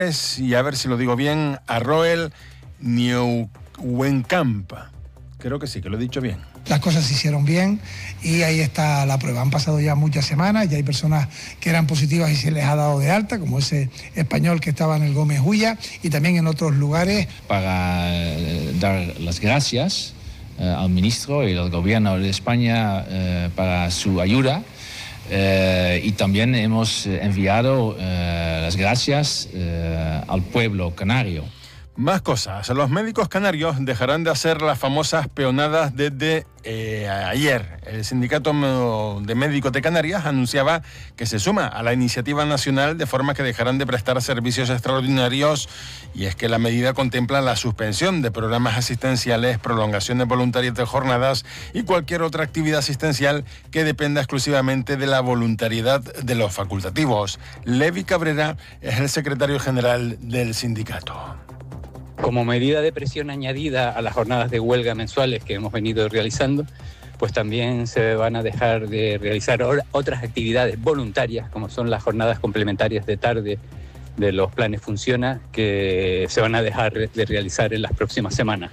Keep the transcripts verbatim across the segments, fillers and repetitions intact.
y a ver si lo digo bien, Arroel Nieuwenkamp. Creo que sí, que lo he dicho bien. Las cosas se hicieron bien y ahí está la prueba. Han pasado ya muchas semanas, ya hay personas que eran positivas y se les ha dado de alta, como ese español que estaba en el Gómez Hulla y también en otros lugares. Para eh, dar las gracias eh, al ministro y al gobierno de España eh, para su ayuda. Eh, y también hemos enviado eh, las gracias eh, al pueblo canario. Más cosas. Los médicos canarios dejarán de hacer las famosas peonadas desde eh, ayer. El Sindicato de Médicos de Canarias anunciaba que se suma a la iniciativa nacional de forma que dejarán de prestar servicios extraordinarios, y es que la medida contempla la suspensión de programas asistenciales, prolongaciones voluntarias de jornadas y cualquier otra actividad asistencial que dependa exclusivamente de la voluntariedad de los facultativos. Levi Cabrera es el secretario general del sindicato. Como medida de presión añadida a las jornadas de huelga mensuales que hemos venido realizando, pues también se van a dejar de realizar otras actividades voluntarias, como son las jornadas complementarias de tarde de los planes Funciona, que se van a dejar de realizar en las próximas semanas.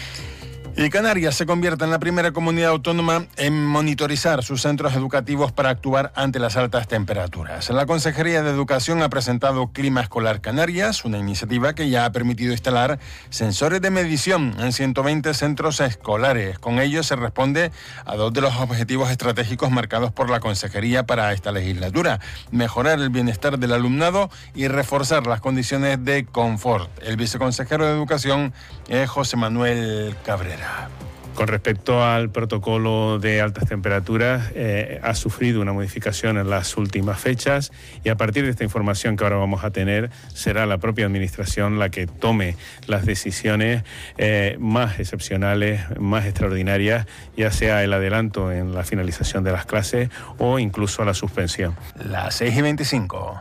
Y Canarias se convierte en la primera comunidad autónoma en monitorizar sus centros educativos para actuar ante las altas temperaturas. La Consejería de Educación ha presentado Clima Escolar Canarias, una iniciativa que ya ha permitido instalar sensores de medición en ciento veinte centros escolares. Con ello se responde a dos de los objetivos estratégicos marcados por la Consejería para esta legislatura: mejorar el bienestar del alumnado y reforzar las condiciones de confort. El viceconsejero de Educación es José Manuel Cabrera. Con respecto al protocolo de altas temperaturas, eh, ha sufrido una modificación en las últimas fechas, y a partir de esta información que ahora vamos a tener, será la propia Administración la que tome las decisiones eh, más excepcionales, más extraordinarias, ya sea el adelanto en la finalización de las clases o incluso la suspensión. Las seis y veinticinco.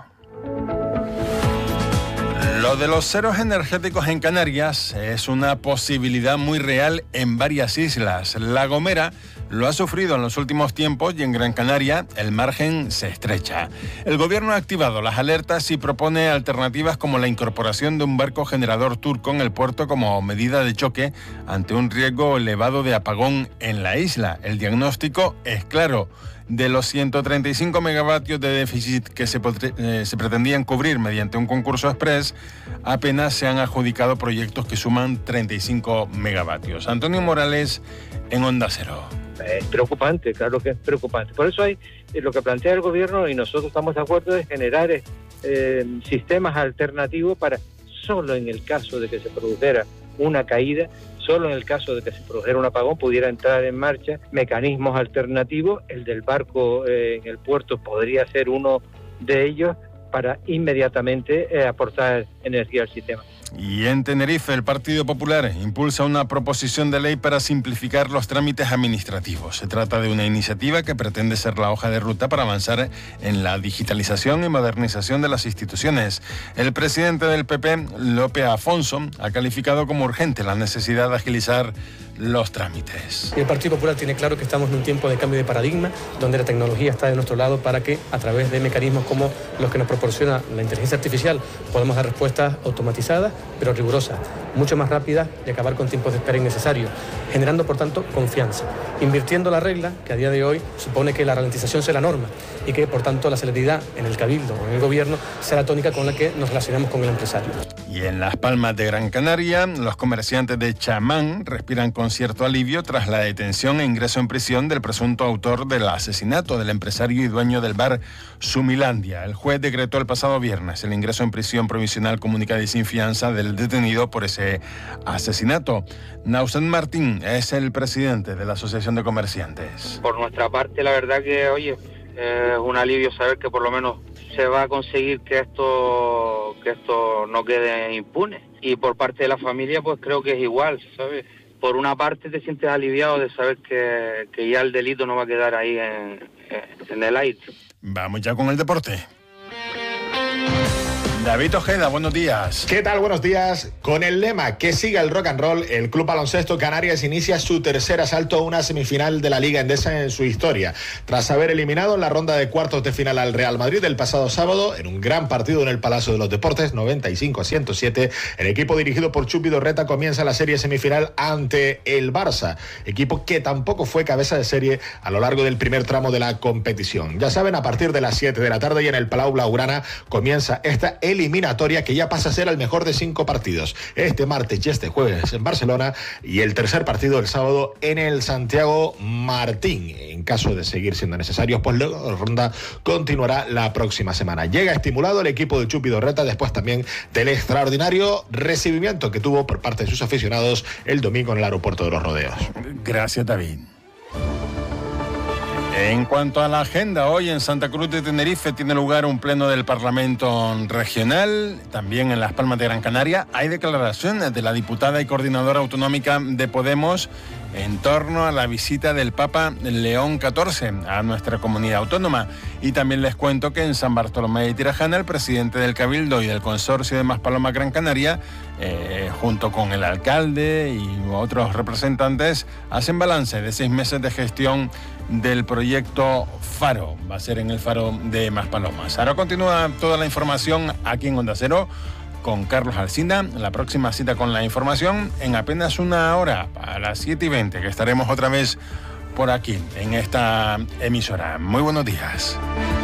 Lo de los ceros energéticos en Canarias es una posibilidad muy real en varias islas. La Gomera lo ha sufrido en los últimos tiempos y en Gran Canaria el margen se estrecha. El gobierno ha activado las alertas y propone alternativas como la incorporación de un barco generador turco en el puerto como medida de choque ante un riesgo elevado de apagón en la isla. El diagnóstico es claro. De los ciento treinta y cinco megavatios de déficit que se, eh, se pretendían cubrir mediante un concurso express, apenas se han adjudicado proyectos que suman treinta y cinco megavatios. Antonio Morales, en Onda Cero. Es preocupante, claro que es preocupante. Por eso hay eh, lo que plantea el gobierno, y nosotros estamos de acuerdo, es generar eh, sistemas alternativos para, solo en el caso de que se produjera una caída, solo en el caso de que se produjera un apagón, pudiera entrar en marcha mecanismos alternativos. El del barco eh, en el puerto podría ser uno de ellos para inmediatamente eh, aportar energía al sistema. Y en Tenerife, el Partido Popular impulsa una proposición de ley para simplificar los trámites administrativos. Se trata de una iniciativa que pretende ser la hoja de ruta para avanzar en la digitalización y modernización de las instituciones. El presidente del P P, Lope Afonso, ha calificado como urgente la necesidad de agilizar los trámites. El Partido Popular tiene claro que estamos en un tiempo de cambio de paradigma, donde la tecnología está de nuestro lado para que, a través de mecanismos como los que nos proporciona la inteligencia artificial, podamos dar respuestas automatizadas, pero rigurosas, mucho más rápidas, y acabar con tiempos de espera innecesarios, generando, por tanto, confianza, invirtiendo la regla que a día de hoy supone que la ralentización sea la norma y que, por tanto, la celeridad en el cabildo o en el gobierno sea la tónica con la que nos relacionamos con el empresario. Y en Las Palmas de Gran Canaria, los comerciantes de Chamán respiran con cierto alivio tras la detención e ingreso en prisión del presunto autor del asesinato del empresario y dueño del bar Sumilandia. El juez decretó el pasado viernes el ingreso en prisión provisional comunicada y sin fianza del detenido por ese asesinato. Nausen Martín es el presidente de la Asociación de Comerciantes. Por nuestra parte, la verdad que, oye, es un alivio saber que por lo menos se va a conseguir que esto que esto no quede impune. Y por parte de la familia, pues creo que es igual, ¿sabes? Por una parte te sientes aliviado de saber que, que ya el delito no va a quedar ahí en, en el aire. Vamos ya con el deporte. David Ojeda, buenos días. ¿Qué tal? Buenos días. Con el lema que siga el rock and roll, el Club Baloncesto Canarias inicia su tercer asalto a una semifinal de la Liga Endesa en su historia. Tras haber eliminado en la ronda de cuartos de final al Real Madrid el pasado sábado, en un gran partido en el Palacio de los Deportes, noventa y cinco a ciento siete, el equipo dirigido por Chupi Dorreta comienza la serie semifinal ante el Barça, equipo que tampoco fue cabeza de serie a lo largo del primer tramo de la competición. Ya saben, a partir de las siete de la tarde y en el Palau Blaugrana comienza esta eliminatoria que ya pasa a ser el mejor de cinco partidos. Este martes y este jueves en Barcelona y el tercer partido el sábado en el Santiago Martín. En caso de seguir siendo necesario, pues la ronda continuará la próxima semana. Llega estimulado el equipo de Chupi Dorreta después también del extraordinario recibimiento que tuvo por parte de sus aficionados el domingo en el aeropuerto de Los Rodeos. Gracias, David. En cuanto a la agenda, hoy en Santa Cruz de Tenerife tiene lugar un pleno del Parlamento Regional. También en Las Palmas de Gran Canaria hay declaraciones de la diputada y coordinadora autonómica de Podemos en torno a la visita del Papa León catorce a nuestra comunidad autónoma. Y también les cuento que en San Bartolomé de Tirajana, el presidente del Cabildo y del Consorcio de Maspalomas Gran Canaria, eh, junto con el alcalde y otros representantes, hacen balance de seis meses de gestión del proyecto Faro. Va a ser en el Faro de Maspalomas. Ahora continúa toda la información aquí en Onda Cero con Carlos Alsina. La próxima cita con la información en apenas una hora, a las siete y veinte, que estaremos otra vez por aquí, en esta emisora. Muy buenos días.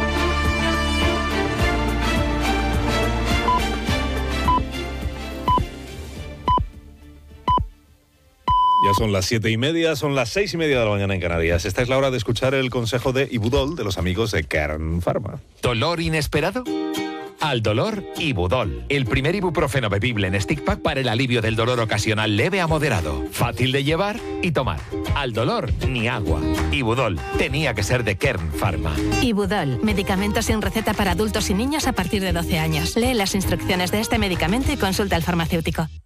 Ya son las siete y media, son las seis y media de la mañana en Canarias. Esta es la hora de escuchar el consejo de Ibudol de los amigos de Kern Pharma. ¿Dolor inesperado? Al dolor, Ibudol. El primer ibuprofeno bebible en stick pack para el alivio del dolor ocasional leve a moderado. Fácil de llevar y tomar. Al dolor, ni agua. Ibudol. Tenía que ser de Kern Pharma. Ibudol. Medicamento sin receta para adultos y niños a partir de doce años. Lee las instrucciones de este medicamento y consulta al farmacéutico.